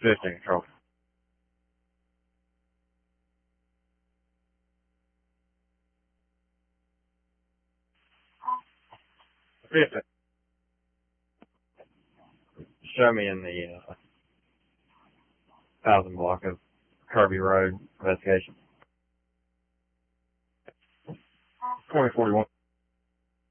Fishing control. Fishing. Show me in the 1000 block of Kirby Road investigation. 2041.